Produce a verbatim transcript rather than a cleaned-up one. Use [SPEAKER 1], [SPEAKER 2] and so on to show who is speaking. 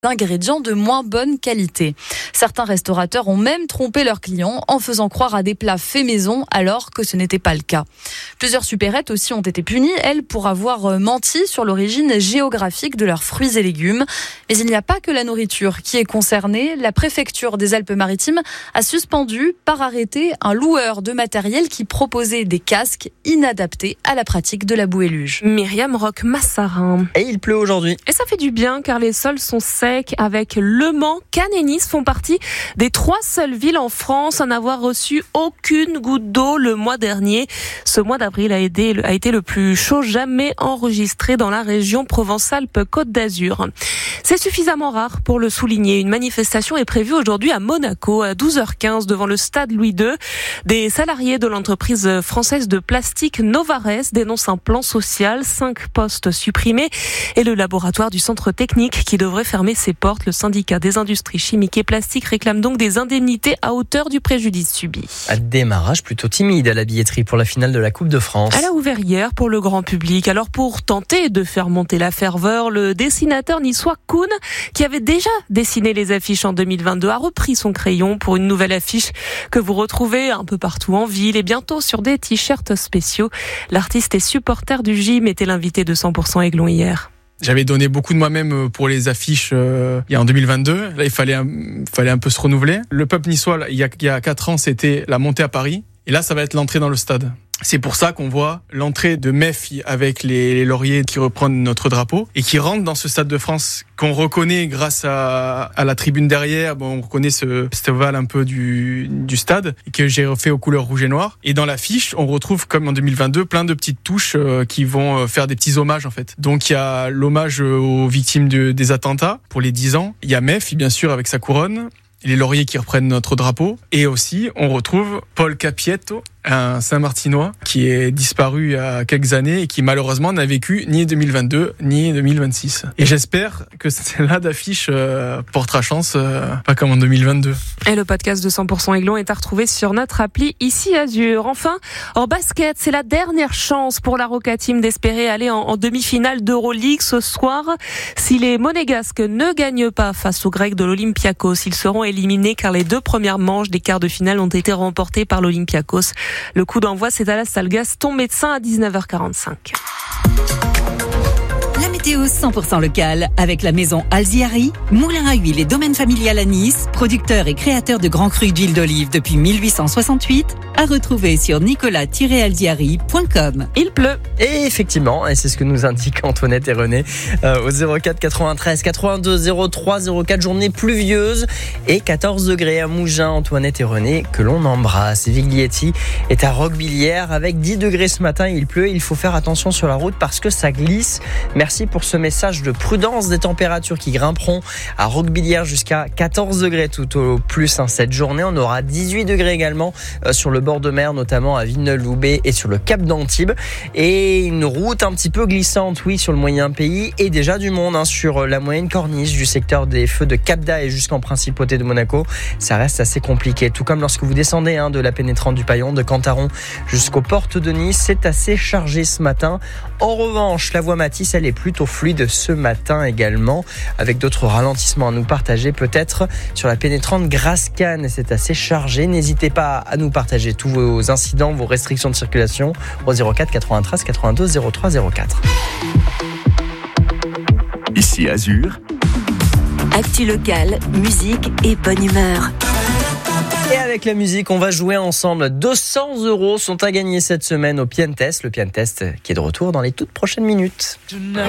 [SPEAKER 1] d'ingrédients de moins bonne qualité. Certains restaurateurs ont même trompé leurs clients en faisant croire à des plats faits maison alors que ce n'était pas le cas. Plusieurs supérettes aussi ont été punies, elles, pour avoir menti sur l'origine géographique de leurs fruits et légumes. Mais il n'y a pas que la nourriture qui est concernée. La préfecture des Alpes-Maritimes a suspendu par arrêté un loueur de matériel qui proposait des casques inadaptés à la pratique de la bouée-luge.
[SPEAKER 2] Myriam Roch-Massarin.
[SPEAKER 3] Et il pleut aujourd'hui.
[SPEAKER 2] Et ça fait du bien car les sols sont secs. Avec Le Mans, Cannes et Nice font partie des trois seules villes en France à n'avoir reçu aucune goutte d'eau le mois dernier. Ce mois d'avril a été, a été le plus chaud jamais enregistré dans la région Provence-Alpes-Côte d'Azur. C'est suffisamment rare pour le souligner. Une manifestation est prévue aujourd'hui à Monaco à douze heures quinze devant le stade Louis deux. Des salariés de l'entreprise française de plastique Novares dénoncent un plan social, cinq postes supprimés et le laboratoire du centre technique qui devrait fermer ses portes. Le syndicat des industries chimiques et plastiques réclame donc des indemnités à hauteur du préjudice subi.
[SPEAKER 3] Un démarrage plutôt timide à la billetterie pour la finale de la Coupe de France.
[SPEAKER 2] Elle a ouvert hier pour le grand public. Alors pour tenter de faire monter la ferveur, le dessinateur niçois Kuhn, qui avait déjà dessiné les affiches en deux mille vingt-deux, a repris son crayon pour une nouvelle affiche que vous retrouvez un peu partout en ville et bientôt sur des t-shirts spéciaux. L'artiste et supporter du gym était l'invité de cent pour cent Aiglon hier.
[SPEAKER 4] J'avais donné beaucoup de moi-même pour les affiches euh, il y a en deux mille vingt-deux. Là, il fallait un, fallait un peu se renouveler. Le peuple niçois, là, il y a, il y a quatre ans, c'était la montée à Paris. Et là, ça va être l'entrée dans le stade. C'est pour ça qu'on voit l'entrée de Mef avec les, les lauriers qui reprennent notre drapeau et qui rentrent dans ce stade de France qu'on reconnaît grâce à, à la tribune derrière. Bon, on reconnaît ce, cet ovale un peu du, du stade et que j'ai refait aux couleurs rouge et noir. Et dans l'affiche, on retrouve comme en deux mille vingt-deux plein de petites touches euh, qui vont faire des petits hommages en fait. Donc il y a l'hommage aux victimes de, des attentats pour les dix ans. Il y a Mef bien sûr avec sa couronne. Les lauriers qui reprennent notre drapeau. Et aussi, on retrouve Paul Capietto, un Saint-Martinois qui est disparu il y a quelques années et qui malheureusement n'a vécu ni deux mille vingt-deux ni deux mille vingt-six. Et j'espère que celle-là d'affiche euh, portera chance, euh, pas comme en deux mille vingt-deux.
[SPEAKER 2] Et le podcast de cent pour cent Aiglon est à retrouver sur notre appli Ici Azur. Enfin, en basket, c'est la dernière chance pour la Roca Team d'espérer aller en, en demi-finale d'Euroleague ce soir. Si les Monégasques ne gagnent pas face aux Grecs de l'Olympiakos, ils seront éliminés car les deux premières manches des quarts de finale ont été remportées par l'Olympiakos. Le coup d'envoi, c'est à la salle Gaston Médecin à dix-neuf heures quarante-cinq.
[SPEAKER 5] La météo cent pour cent locale avec la maison Alziari, moulin à huile et domaine familial à Nice, producteur et créateur de grands crus d'huile d'olive depuis mille huit cent soixante-huit, à retrouver sur nicolas tiret alziari point com.
[SPEAKER 2] Il pleut.
[SPEAKER 3] Et effectivement, et c'est ce que nous indiquent Antoinette et René euh, au zéro quatre quatre-vingt-treize quatre-vingt-deux zéro trois zéro quatre, journée pluvieuse et quatorze degrés à Mougins. Antoinette et René que l'on embrasse. Viglietti est à Roquebillière avec dix degrés ce matin. Il pleut, il faut faire attention sur la route parce que ça glisse. Merci pour ce message de prudence. Des températures qui grimperont à Roquebillière jusqu'à quatorze degrés tout au plus hein, cette journée. On aura dix-huit degrés également euh, sur le bord de mer, notamment à Villeneuve-Loubet et sur le Cap d'Antibes. Et une route un petit peu glissante, oui, sur le moyen pays et déjà du monde hein, sur la moyenne corniche du secteur des feux de Cap d'Agde et jusqu'en Principauté de Monaco. Ça reste assez compliqué. Tout comme lorsque vous descendez hein, de la pénétrante du Paillon, de Cantaron jusqu'aux portes de Nice, c'est assez chargé ce matin. En revanche, la voie Matisse, elle est plutôt fluide ce matin également, avec d'autres ralentissements à nous partager, peut-être sur la pénétrante Grasse-Cannes. C'est assez chargé. N'hésitez pas à nous partager tous vos incidents, vos restrictions de circulation au zéro quatre quatre-vingt-treize quatre-vingt-deux zéro trois zéro quatre.
[SPEAKER 6] Ici Azur.
[SPEAKER 5] Actu locale, musique et bonne humeur.
[SPEAKER 3] Et avec la musique, on va jouer ensemble. deux cents euros sont à gagner cette semaine au Pian Test. Le Pian Test qui est de retour dans les toutes prochaines minutes.